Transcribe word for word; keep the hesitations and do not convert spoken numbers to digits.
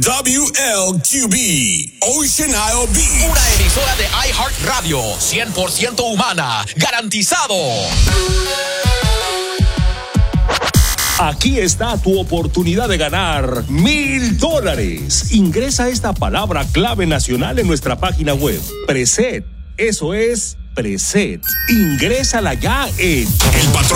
W L Q B, Ocean Isle Beach. Una emisora de iHeartRadio, cien por ciento humana, garantizado. Aquí está tu oportunidad de ganar mil dólares. Ingresa esta palabra clave nacional en nuestra página web. Preset. Eso es Preset. Ingrésala ya en... El patrón